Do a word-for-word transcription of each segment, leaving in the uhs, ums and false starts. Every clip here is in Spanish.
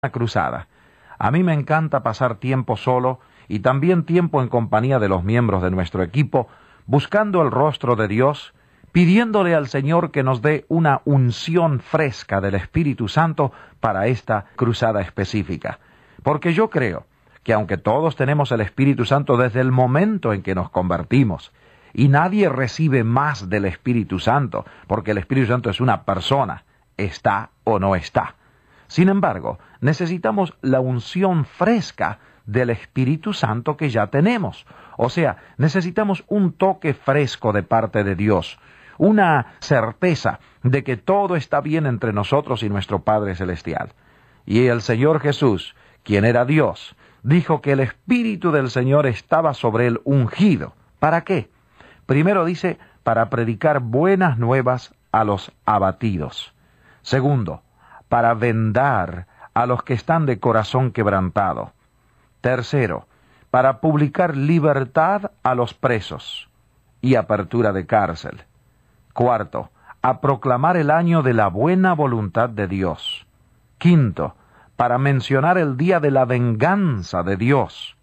cruzada. A mí me encanta pasar tiempo solo y también tiempo en compañía de los miembros de nuestro equipo, buscando el rostro de Dios, pidiéndole al Señor que nos dé una unción fresca del Espíritu Santo para esta cruzada específica. Porque yo creo que aunque todos tenemos el Espíritu Santo desde el momento en que nos convertimos, y nadie recibe más del Espíritu Santo, porque el Espíritu Santo es una persona, está o no está. Sin embargo, necesitamos la unción fresca del Espíritu Santo que ya tenemos. O sea, necesitamos un toque fresco de parte de Dios, una certeza de que todo está bien entre nosotros y nuestro Padre Celestial. Y el Señor Jesús, quien era Dios, dijo que el Espíritu del Señor estaba sobre él ungido. ¿Para qué? Primero dice, para predicar buenas nuevas a los abatidos. Segundo, para vendar a los que están de corazón quebrantado. Tercero, para publicar libertad a los presos y apertura de cárcel. Cuarto, a proclamar el año de la buena voluntad de Dios. Quinto, para mencionar el día de la venganza de Dios.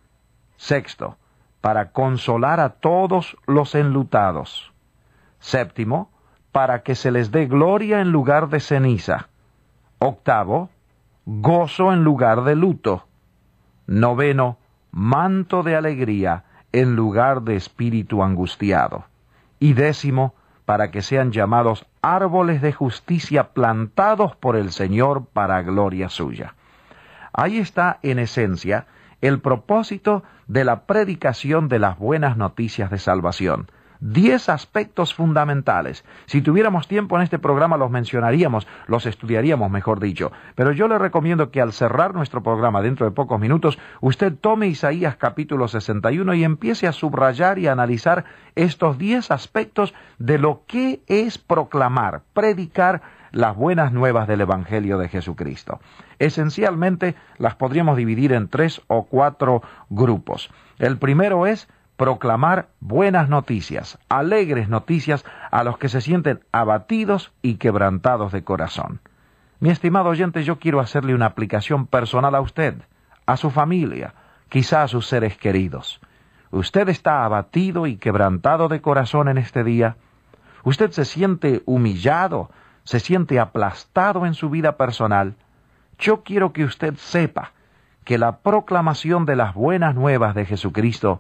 Sexto, para consolar a todos los enlutados. Séptimo, para que se les dé gloria en lugar de ceniza. Octavo, gozo en lugar de luto. Noveno, manto de alegría en lugar de espíritu angustiado. Y décimo, para que sean llamados árboles de justicia plantados por el Señor para gloria suya. Ahí está, en esencia, el propósito de la predicación de las buenas noticias de salvación. Diez aspectos fundamentales. Si tuviéramos tiempo en este programa los mencionaríamos, los estudiaríamos, mejor dicho. Pero yo le recomiendo que al cerrar nuestro programa dentro de pocos minutos, usted tome Isaías capítulo sesenta y uno y empiece a subrayar y a analizar estos diez aspectos de lo que es proclamar, predicar las buenas nuevas del Evangelio de Jesucristo. Esencialmente las podríamos dividir en tres o cuatro grupos. El primero es proclamar buenas noticias, alegres noticias a los que se sienten abatidos y quebrantados de corazón. Mi estimado oyente, yo quiero hacerle una aplicación personal a usted, a su familia, quizá a sus seres queridos. ¿Usted está abatido y quebrantado de corazón en este día? ¿Usted se siente humillado, se siente aplastado en su vida personal? Yo quiero que usted sepa que la proclamación de las buenas nuevas de Jesucristo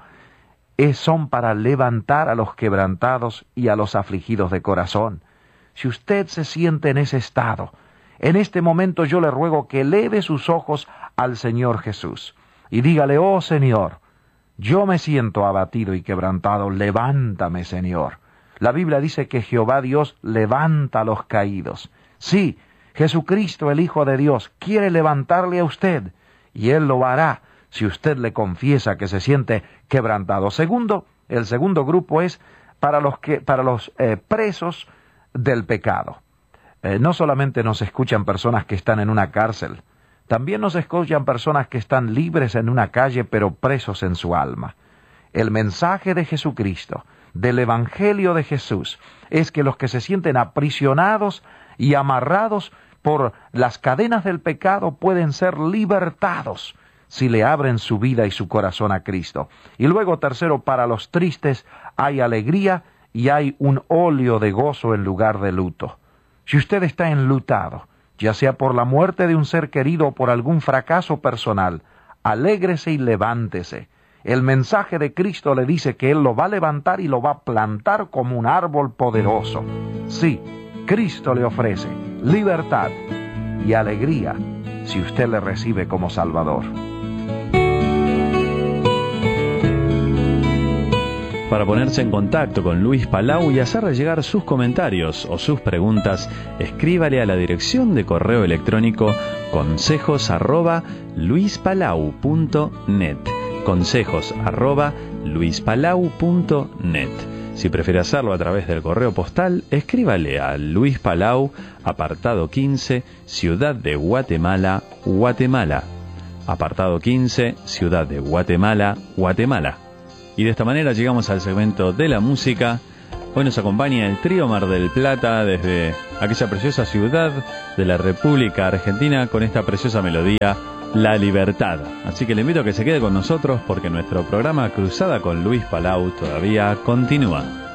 son para levantar a los quebrantados y a los afligidos de corazón. Si usted se siente en ese estado, en este momento yo le ruego que eleve sus ojos al Señor Jesús y dígale: oh Señor, yo me siento abatido y quebrantado, levántame, Señor. La Biblia dice que Jehová Dios levanta a los caídos. Sí, Jesucristo, el Hijo de Dios, quiere levantarle a usted, y Él lo hará si usted le confiesa que se siente quebrantado. Segundo, el segundo grupo es para los que, para los eh, presos del pecado. Eh, no solamente nos escuchan personas que están en una cárcel, también nos escuchan personas que están libres en una calle, pero presos en su alma. El mensaje de Jesucristo, del Evangelio de Jesús, es que los que se sienten aprisionados y amarrados por las cadenas del pecado pueden ser libertados si le abren su vida y su corazón a Cristo. Y luego, tercero, para los tristes hay alegría y hay un óleo de gozo en lugar de luto. Si usted está enlutado, ya sea por la muerte de un ser querido o por algún fracaso personal, alégrese y levántese. El mensaje de Cristo le dice que Él lo va a levantar y lo va a plantar como un árbol poderoso. Sí, Cristo le ofrece libertad y alegría si usted le recibe como Salvador. Para ponerse en contacto con Luis Palau y hacerle llegar sus comentarios o sus preguntas, escríbale a la dirección de correo electrónico consejos arroba luispalau punto net. consejos arroba luispalau punto net. Si prefiere hacerlo a través del correo postal, escríbale a Luis Palau, apartado quince, Ciudad de Guatemala, Guatemala. Apartado quince, Ciudad de Guatemala, Guatemala. Y de esta manera llegamos al segmento de la música. Hoy nos acompaña el trío Mar del Plata desde aquella preciosa ciudad de la República Argentina con esta preciosa melodía, La Libertad. Así que le invito a que se quede con nosotros porque nuestro programa Cruzada con Luis Palau todavía continúa.